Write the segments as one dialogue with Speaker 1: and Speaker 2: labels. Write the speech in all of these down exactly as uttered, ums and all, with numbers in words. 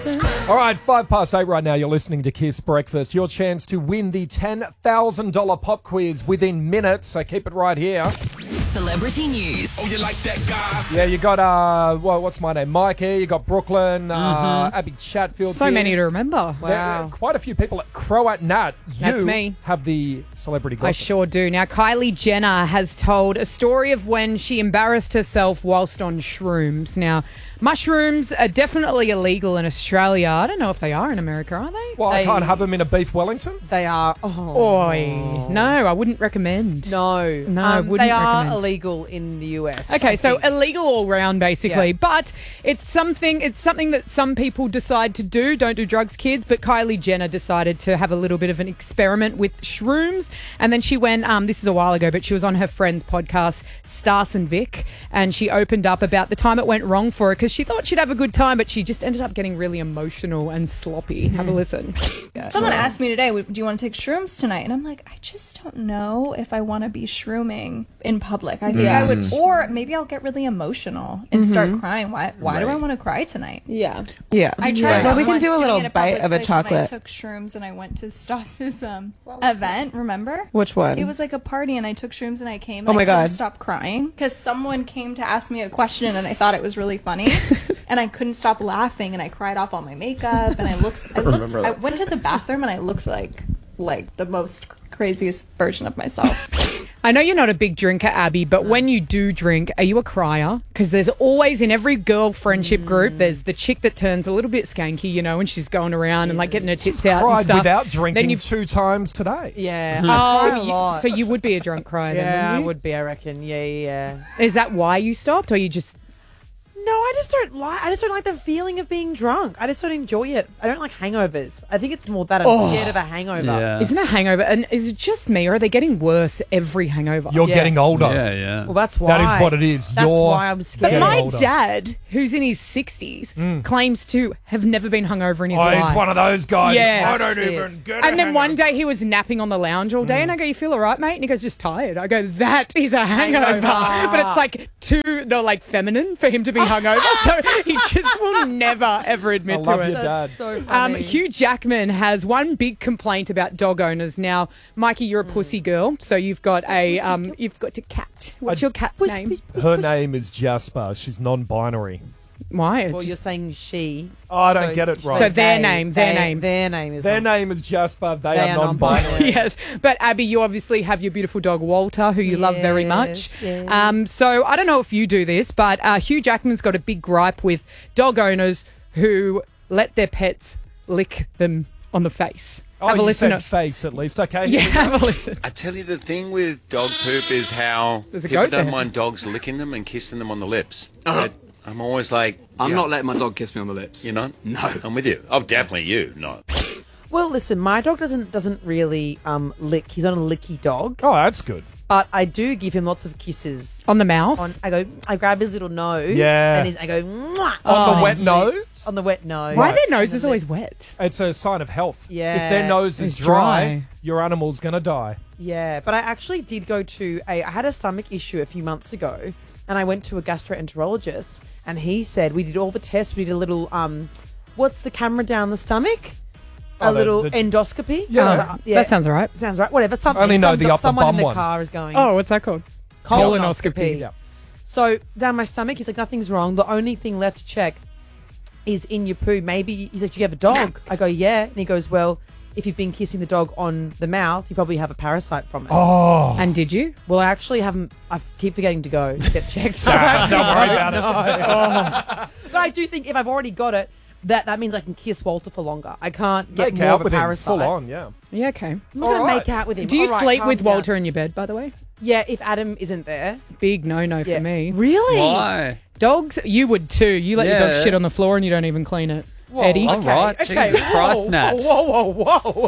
Speaker 1: All right, five past eight right now. You're listening to Kiss Breakfast. Your chance to win the ten thousand dollars pop quiz within minutes, so keep it right here.
Speaker 2: Celebrity news.
Speaker 3: Oh, you like that guy?
Speaker 1: Yeah, you got, uh, well, what's my name? Mike here. You got Brooklyn, uh, Abby Chatfield.
Speaker 4: So
Speaker 1: here.
Speaker 4: many to remember.
Speaker 1: There-
Speaker 4: Wow.
Speaker 1: Quite a few people at Croat Nat. You
Speaker 4: That's me.
Speaker 1: have the celebrity gossip.
Speaker 4: I sure do. Now, Kylie Jenner has told a story of when she embarrassed herself whilst on shrooms. Now, mushrooms are definitely illegal in Australia. I don't know if they are in America, are they?
Speaker 1: Well, I
Speaker 5: They-
Speaker 1: can't have them in a beef Wellington.
Speaker 5: They are. Oh.
Speaker 4: Oi. No, I wouldn't recommend.
Speaker 5: No.
Speaker 4: No, I
Speaker 5: um,
Speaker 4: wouldn't
Speaker 5: They are
Speaker 4: recommend.
Speaker 5: illegal in the U S.
Speaker 4: Okay,
Speaker 5: I
Speaker 4: so
Speaker 5: think.
Speaker 4: illegal all round, basically.
Speaker 5: Yeah.
Speaker 4: But it's something. It's something that some people decide to do. Don't do drugs, kids. But Kylie Jenner decided to have a little bit of an experiment with shrooms, and then she went. Um, this is a while ago, but she was on her friend's podcast, Stas and Vic, and she opened up about the time it went wrong for her because she thought she'd have a good time, but she just ended up getting really emotional and sloppy. Have a listen.
Speaker 6: Someone asked me today, do you want to take shrooms tonight? And I'm like, I just don't know if I want to be shrooming in public. I think I would, or maybe I'll get really emotional and start crying. Why Why do I want to cry tonight?
Speaker 7: Yeah. Yeah.
Speaker 6: I tried.
Speaker 7: Well,
Speaker 6: it
Speaker 7: we can
Speaker 6: once
Speaker 7: do a
Speaker 6: doing
Speaker 7: little
Speaker 6: it at
Speaker 7: bite
Speaker 6: public
Speaker 7: of a
Speaker 6: place, and I
Speaker 7: chocolate.
Speaker 6: took shrooms and I went to Stas's um, event, remember?
Speaker 7: Which one?
Speaker 6: It was like a party and I took shrooms and I came and
Speaker 7: Oh my
Speaker 6: I couldn't
Speaker 7: God.
Speaker 6: stop crying because someone came to ask me a question and I thought it was really funny and I couldn't stop laughing and I cried off all my makeup and I looked I looked I went to the bathroom and I looked like like the most craziest version of myself.
Speaker 4: I know you're not a big drinker, Abby, but when you do drink, are you a crier? Because there's always, in every girl friendship group, there's the chick that turns a little bit skanky, you know, and she's going around and like getting her tits out and
Speaker 1: Cried
Speaker 4: stuff.
Speaker 1: without drinking
Speaker 4: Then you've
Speaker 1: two times today.
Speaker 5: Yeah.
Speaker 4: Oh,
Speaker 5: I cry a
Speaker 4: you-
Speaker 5: lot.
Speaker 4: so you would be a drunk crier then,
Speaker 5: Yeah, I
Speaker 4: wouldn't you?
Speaker 5: would be, I reckon. Yeah, yeah, yeah.
Speaker 4: Is that why you stopped, or you just...
Speaker 5: No, I just don't like. I just don't like the feeling of being drunk. I just don't enjoy it. I don't like hangovers. I think it's more that I'm
Speaker 4: Oh.
Speaker 5: scared of a hangover.
Speaker 8: Yeah.
Speaker 4: Isn't a hangover... And is it just me, or are they getting worse every hangover?
Speaker 1: You're
Speaker 5: Yeah.
Speaker 1: getting older.
Speaker 8: Yeah, yeah.
Speaker 5: Well, that's why.
Speaker 1: That is what it is.
Speaker 5: That's
Speaker 1: You're
Speaker 5: why I'm scared.
Speaker 4: But
Speaker 1: getting
Speaker 4: my
Speaker 1: older.
Speaker 4: dad, who's in his sixties, claims to have never been hungover in his
Speaker 1: Oh,
Speaker 4: life.
Speaker 1: he's one of those guys.
Speaker 4: Yeah.
Speaker 1: I don't
Speaker 5: That's it.
Speaker 1: even get
Speaker 4: And
Speaker 1: a
Speaker 4: then one
Speaker 1: hangover.
Speaker 4: day he was napping on the lounge all day, and I go, "You feel all right, mate?" And he goes, "Just tired." I go, "That is a hangover,"
Speaker 5: Hangover.
Speaker 4: but it's like too, no, like feminine for him to be hungover, so he just will never ever admit
Speaker 1: I love
Speaker 4: to it.
Speaker 1: your dad.
Speaker 5: That's so
Speaker 4: Um,
Speaker 5: funny.
Speaker 4: Hugh Jackman has one big complaint about dog owners. Now, Mikey, you're a pussy girl, so you've got a um, you've got a cat. What's
Speaker 1: I-
Speaker 4: your cat's name?
Speaker 1: Her name is Jasper. She's non-binary.
Speaker 4: Why?
Speaker 5: Well, you're saying she.
Speaker 1: Oh, I don't
Speaker 5: So-
Speaker 1: get it right.
Speaker 4: So their
Speaker 5: they-
Speaker 4: name, their
Speaker 5: they-
Speaker 4: name.
Speaker 5: Their name is.
Speaker 1: Their
Speaker 5: on-
Speaker 1: name is Jasper. They,
Speaker 5: They
Speaker 1: are
Speaker 5: are
Speaker 1: non-binary.
Speaker 5: non-binary.
Speaker 4: Yes, but Abby, you obviously have your beautiful dog Walter, who you love very much.
Speaker 5: Yes, yes.
Speaker 4: Um, so I don't know if you do this, but uh, Hugh Jackman's got a big gripe with dog owners who let their pets lick them on the face.
Speaker 1: Oh,
Speaker 4: have a
Speaker 1: you
Speaker 4: listen.
Speaker 1: said face at least. Okay.
Speaker 4: Yeah, have a listen.
Speaker 3: I tell you, the thing with dog poop is how
Speaker 4: There's a
Speaker 3: people
Speaker 4: goat
Speaker 3: don't
Speaker 4: there.
Speaker 3: mind dogs licking them and kissing them on the lips. But I'm always like,
Speaker 8: I'm
Speaker 3: yeah,
Speaker 8: not letting my dog kiss me on the lips.
Speaker 3: You're not?
Speaker 8: No.
Speaker 3: I'm with you. Oh, definitely you, not.
Speaker 5: Well, listen, my dog doesn't doesn't really um lick. He's not a licky dog,
Speaker 1: Oh, that's good.
Speaker 5: but I do give him lots of kisses.
Speaker 4: On the mouth.
Speaker 5: On, I go, I grab his little nose.
Speaker 1: Yeah.
Speaker 5: And his, I go, Mwah!
Speaker 1: On the
Speaker 5: his
Speaker 1: wet
Speaker 5: lips.
Speaker 1: nose?
Speaker 5: On the wet nose.
Speaker 4: Why are their
Speaker 5: And the
Speaker 4: noses always
Speaker 5: lips.
Speaker 4: wet?
Speaker 1: It's a sign of health.
Speaker 5: Yeah.
Speaker 1: If their nose is
Speaker 4: It's
Speaker 1: dry,
Speaker 4: dry.
Speaker 1: your animal's going to die.
Speaker 5: Yeah, but I actually did go to a. I had a stomach issue a few months ago, and I went to a gastroenterologist, and he said we did all the tests. We did a little um, what's the camera down the stomach?
Speaker 1: Oh,
Speaker 5: a
Speaker 1: the-
Speaker 5: little
Speaker 1: the-
Speaker 5: endoscopy.
Speaker 1: Yeah.
Speaker 5: Uh,
Speaker 4: That sounds all right.
Speaker 5: sounds right. Whatever. Something.
Speaker 1: only know
Speaker 5: some-
Speaker 1: the upper
Speaker 5: someone in
Speaker 1: bum
Speaker 5: the
Speaker 1: one.
Speaker 5: car is going.
Speaker 4: Oh, what's that called?
Speaker 5: colonoscopy.
Speaker 1: Yeah.
Speaker 5: So down my stomach, he's like, nothing's wrong. The only thing left to check is in your poo. Maybe he's like, do you have a dog? I go, yeah. And he goes, well, if you've been kissing the dog on the mouth, you probably have a parasite from it.
Speaker 1: Oh.
Speaker 4: And did you?
Speaker 5: Well, I actually haven't. I keep forgetting to go to get checked. So
Speaker 1: Don't don't worry about it.
Speaker 5: But I do think if I've already got it, that that means I can kiss Walter for longer. I can't get
Speaker 1: Make
Speaker 5: more
Speaker 1: out
Speaker 5: of a
Speaker 1: with him
Speaker 5: parasite.
Speaker 1: full on, yeah.
Speaker 4: Yeah, okay.
Speaker 5: I'm not going
Speaker 1: All
Speaker 5: to
Speaker 1: right.
Speaker 5: make out with him.
Speaker 4: Do you
Speaker 5: All right,
Speaker 4: sleep
Speaker 5: calm
Speaker 4: with
Speaker 5: down.
Speaker 4: Walter in your bed, by the way?
Speaker 5: Yeah, if Adam isn't there.
Speaker 4: Big no-no
Speaker 5: Yeah.
Speaker 4: for me.
Speaker 5: Really?
Speaker 8: Why?
Speaker 4: Dogs, you would too. You let your
Speaker 8: Yeah.
Speaker 4: dog shit on the floor and you don't even clean it. Eddie?
Speaker 8: All right. Jesus Christ, Nat.
Speaker 5: Whoa, whoa, whoa, whoa.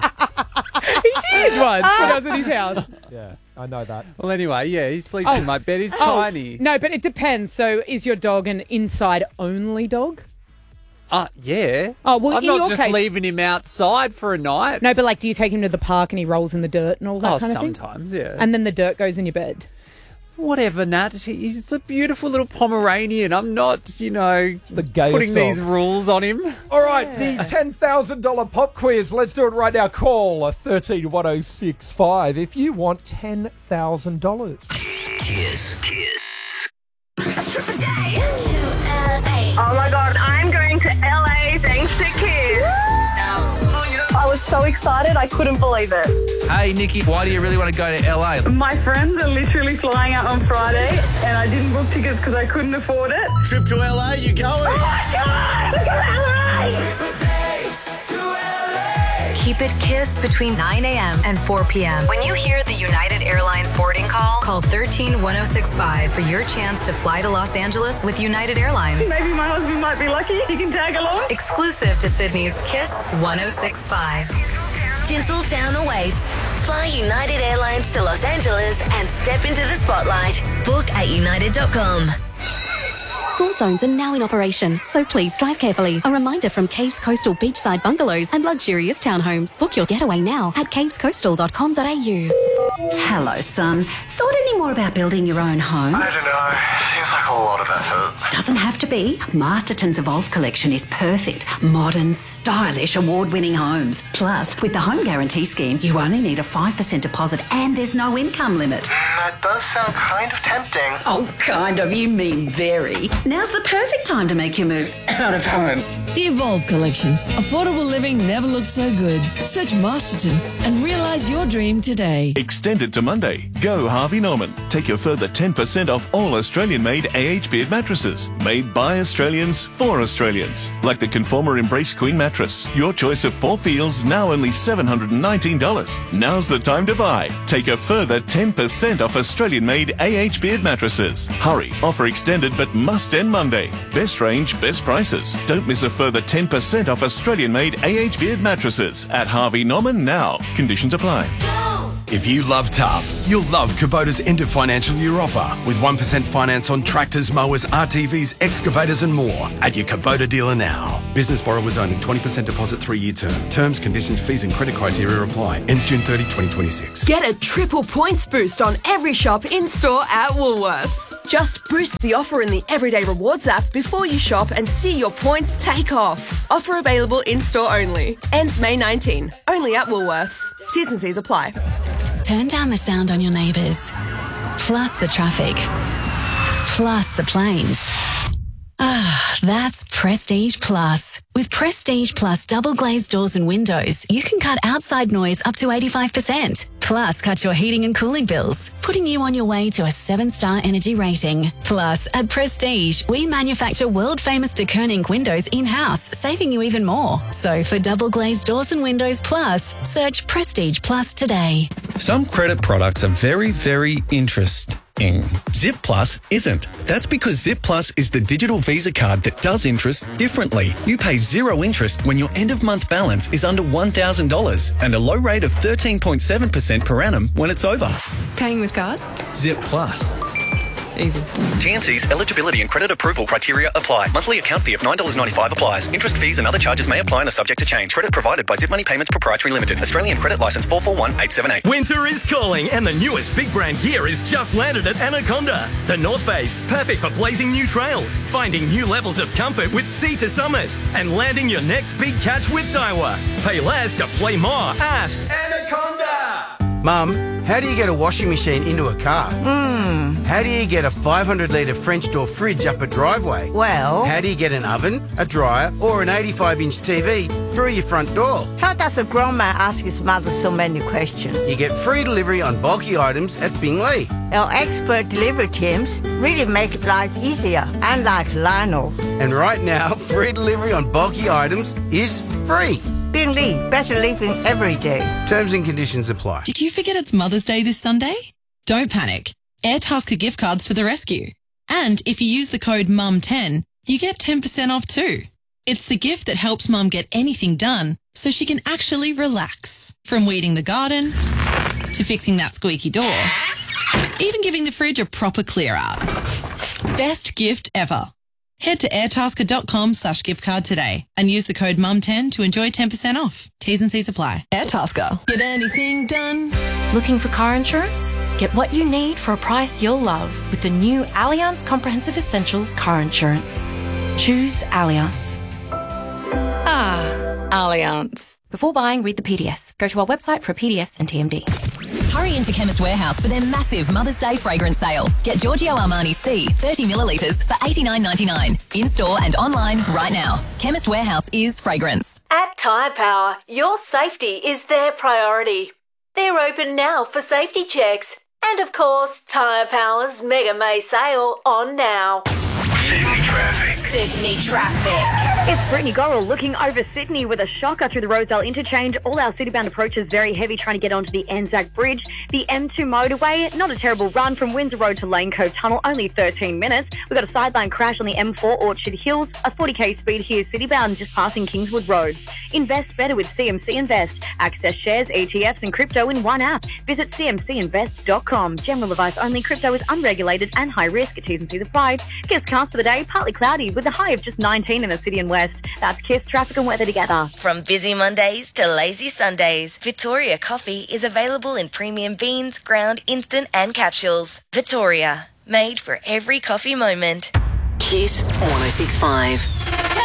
Speaker 4: He did once when I was at his house.
Speaker 1: Yeah, I know that.
Speaker 8: Well, anyway, yeah, he sleeps
Speaker 4: Oh.
Speaker 8: in my bed. He's
Speaker 4: Oh,
Speaker 8: tiny.
Speaker 4: no, but it depends. So is your dog an inside-only dog?
Speaker 8: Uh, yeah.
Speaker 4: Oh, well,
Speaker 8: I'm
Speaker 4: in
Speaker 8: not
Speaker 4: your
Speaker 8: just
Speaker 4: case-
Speaker 8: leaving him outside for a night.
Speaker 4: No, but like, do you take him to the park and he rolls in the dirt and all that
Speaker 8: oh,
Speaker 4: kind of thing?
Speaker 8: sometimes, yeah.
Speaker 4: And then the dirt goes in your bed.
Speaker 8: Whatever, Nat. He's a beautiful little Pomeranian. I'm not, you know,
Speaker 1: the gayest
Speaker 8: putting these
Speaker 1: dog.
Speaker 8: rules on him.
Speaker 1: All right, the ten thousand dollars pop quiz. Let's do it right now. Call thirteen one oh six five if you want ten thousand dollars.
Speaker 7: Kiss. Kiss.
Speaker 9: Oh my God, I'm going to L A thanks to Kiss. I was so excited, I couldn't believe it.
Speaker 7: Hey, Nikki, why do you really want to go to L A?
Speaker 9: My friends are literally flying out on Friday, and I didn't book tickets because I couldn't afford it.
Speaker 10: Trip to L A, you going?
Speaker 9: Oh my God, look at L A!
Speaker 2: Keep it Kiss between nine a.m. and four p.m. When you hear the United Airlines boarding call, call thirteen one oh six five for your chance to fly to Los Angeles with United Airlines.
Speaker 9: Maybe my husband might be lucky. He can tag along.
Speaker 2: Exclusive to Sydney's Kiss one oh six five.
Speaker 11: Tinseltown awaits. Fly United Airlines to Los Angeles and step into the spotlight. Book at united dot com.
Speaker 12: School zones are now in operation, so please drive carefully. A reminder from Caves Coastal Beachside Bungalows and Luxurious Townhomes. Book your getaway now at caves coastal dot com dot a u.
Speaker 13: Hello, son. Thought any more about building your own home?
Speaker 14: I don't know. Seems like a lot of effort.
Speaker 13: Doesn't have to be. Masterton's Evolve collection is perfect. Modern, stylish, award-winning homes. Plus, with the Home Guarantee Scheme, you only need a five percent deposit and there's no income limit.
Speaker 14: That does sound kind of tempting.
Speaker 13: Oh, kind of. You mean very. Now's the perfect time to make your move out of home.
Speaker 15: The Evolve collection. Affordable living never looked so good. Search Masterton and realise your dream today.
Speaker 16: Extend it to Monday. Go Harvey Norman. Take your further ten percent off all Australian-made A H Beard mattresses. Made by Australians for Australians. Like the Conformer Embrace Queen mattress. Your choice of four feels, now only seven hundred nineteen dollars. Now's the time to buy. Take a further ten percent off Australian-made A H Beard mattresses. Hurry. Offer extended but must end Monday. Best range, best prices. Don't miss a further ten percent off Australian-made A H Beard mattresses at Harvey Norman now. Conditions apply.
Speaker 17: If you love tough, you'll love Kubota's end of financial year offer with one percent finance on tractors, mowers, R T Vs, excavators and more at your Kubota dealer now. Business borrowers only, twenty percent deposit, three-year term. Terms, conditions, fees and credit criteria apply. Ends June thirtieth, twenty twenty-six.
Speaker 18: Get a triple points boost on every shop in-store at Woolworths. Just boost the offer in the Everyday Rewards app before you shop and see your points take off. Offer available in-store only. Ends May nineteenth. Only at Woolworths. T's and C's apply.
Speaker 12: Turn down the sound on your neighbours. Plus the traffic. Plus the planes. Ah, that's Prestige Plus. With Prestige Plus double glazed doors and windows, you can cut outside noise up to eighty-five percent. Plus, cut your heating and cooling bills, putting you on your way to a seven-star energy rating. Plus, at Prestige, we manufacture world-famous de Koning windows in-house, saving you even more. So, for double glazed doors and windows plus, search Prestige Plus today.
Speaker 19: Some credit products are very, very interesting. Zip Plus isn't. That's because Zip Plus is the digital Visa card that does interest differently. You pay zero interest when your end-of-month balance is under one thousand dollars and a low rate of thirteen point seven percent per annum when it's over.
Speaker 15: Paying with card?
Speaker 19: Zip Plus.
Speaker 15: Easy.
Speaker 20: T N Cs, eligibility and credit approval criteria apply. Monthly account fee of nine dollars ninety-five applies. Interest fees and other charges may apply and are subject to change. Credit provided by Zip Money Payments Proprietary Limited. Australian credit licence four four one eight seven eight.
Speaker 21: Winter is calling and the newest big brand gear is just landed at Anaconda. The North Face, perfect for blazing new trails, finding new levels of comfort with Sea to Summit, and landing your next big catch with Daiwa. Pay less to play more at Anaconda.
Speaker 10: Mum, how do you get a washing machine into a car?
Speaker 22: Hmm.
Speaker 10: How do you get a five hundred litre French door fridge up a driveway?
Speaker 22: Well...
Speaker 10: How do you get an oven, a dryer or an eighty-five inch T V through your front door?
Speaker 22: How does a grown man ask his mother so many questions?
Speaker 10: You get free delivery on bulky items at Bingley.
Speaker 22: Our expert delivery teams really make life easier, unlike Lionel.
Speaker 10: And right now, free delivery on bulky items is free.
Speaker 22: Bingley, better living every day.
Speaker 10: Terms and conditions apply.
Speaker 23: Did you forget it's Mother's Day this Sunday? Don't panic. Airtasker gift cards to the rescue. And if you use the code mum ten, you get ten percent off too. It's the gift that helps Mum get anything done so she can actually relax. From weeding the garden to fixing that squeaky door, even giving the fridge a proper clear out. Best gift ever. Head to airtasker.com slash gift card today and use the code mum ten to enjoy ten percent off. T's and C's apply. Airtasker. Get anything done.
Speaker 3: Looking for car insurance? Get what you need for a price you'll love with the new Allianz Comprehensive Essentials car insurance. Choose Allianz. Ah, Allianz. Before buying, read the P D S. Go to our website for a P D S and T M D.
Speaker 2: Hurry into Chemist Warehouse for their massive Mother's Day fragrance sale. Get Giorgio Armani C thirty millilitres for eighty-nine ninety-nine. In-store and online right now. Chemist Warehouse is fragrance.
Speaker 5: At Tyre Power, your safety is their priority. They're open now for safety checks. And of course, Tyre Power's Mega May sale on now.
Speaker 14: Sydney traffic.
Speaker 5: Sydney traffic.
Speaker 6: It's Brittany Gorrell looking over Sydney with a shocker through the Rosedale interchange. All our city-bound approaches very heavy trying to get onto the Anzac Bridge. The M two motorway, not a terrible run from Windsor Road to Lane Cove Tunnel, only thirteen minutes. We've got a sideline crash on the M four Orchard Hills, a forty k speed here city-bound just passing Kingswood Road. Invest better with C M C Invest. Access shares, E T Fs and crypto in one app. Visit c m c invest dot com. General advice only. Crypto is unregulated and high risk. T's and C's apply. Kiss cast for the day, partly cloudy with a high of just nineteen in the city and west. That's Kiss traffic and weather together.
Speaker 11: From busy Mondays to lazy Sundays, Victoria Coffee is available in premium beans, ground, instant and capsules. Victoria, made for every coffee moment.
Speaker 24: Kiss one oh six point five.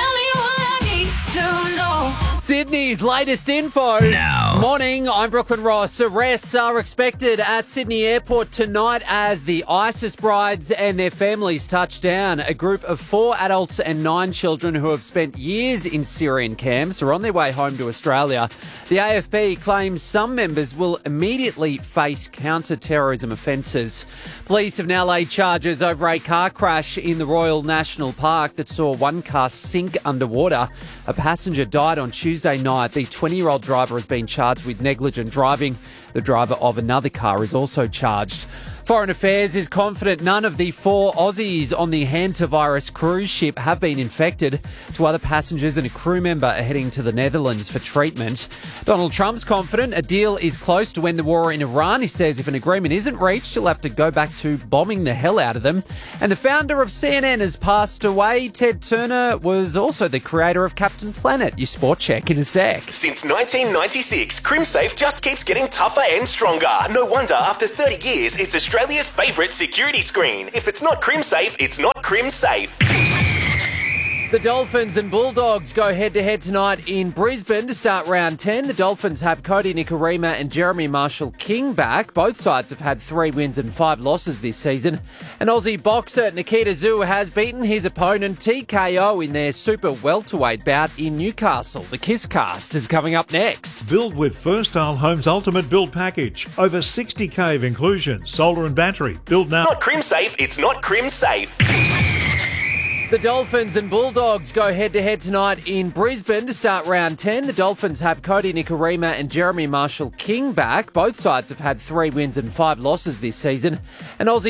Speaker 8: Sydney's latest info. Now. Morning, I'm Brooklyn Ross. Arrests are expected at Sydney Airport tonight as the ISIS brides and their families touch down. A group of four adults and nine children who have spent years in Syrian camps are on their way home to Australia. The A F P claims some members will immediately face counter-terrorism offences. Police have now laid charges over a car crash in the Royal National Park that saw one car sink underwater. A passenger died on Tuesday night. The twenty-year-old driver has been charged with negligent driving. The driver of another car is also charged. Foreign Affairs is confident none of the four Aussies on the hantavirus cruise ship have been infected. Two other passengers and a crew member are heading to the Netherlands for treatment. Donald Trump's confident a deal is close to end the war in Iran. He says if an agreement isn't reached, he'll have to go back to bombing the hell out of them. And the founder of C N N has passed away. Ted Turner was also the creator of Captain Planet. Your sport check in a sec.
Speaker 25: Since nineteen ninety-six, CrimSafe just keeps getting tougher and stronger. No wonder after thirty years, it's Australia's favourite security screen. If it's not CrimSafe, it's not CrimSafe.
Speaker 8: The Dolphins and Bulldogs go head-to-head tonight in Brisbane to start round ten. The Dolphins have Cody Nikorima and Jeremy Marshall-King back. Both sides have had three wins and five losses this season. And Aussie boxer Nikita Zhu has beaten his opponent T K O in their super welterweight bout in Newcastle. The Kiss Cast is coming up next.
Speaker 26: Build with First Style Homes Ultimate Build Package. Over sixty cave inclusion, solar and battery. Build now.
Speaker 25: Not CrimSafe, it's not CrimSafe.
Speaker 8: The Dolphins and Bulldogs go head-to-head tonight in Brisbane to start round ten. The Dolphins have Cody Nikorima and Jeremy Marshall-King back. Both sides have had three wins and five losses this season. And Aussie